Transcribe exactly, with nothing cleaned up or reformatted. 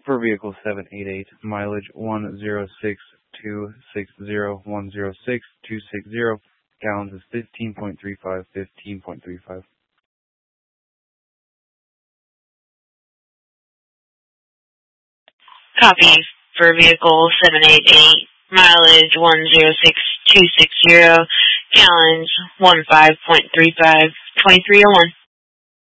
for vehicle seven eight eight, mileage one zero six two six zero one zero six two six zero, gallons is fifteen point three five, fifteen point three five. Copy for vehicle seven eight eight, mileage one zero six two six zero, gallons one five point three five, twenty-three oh one.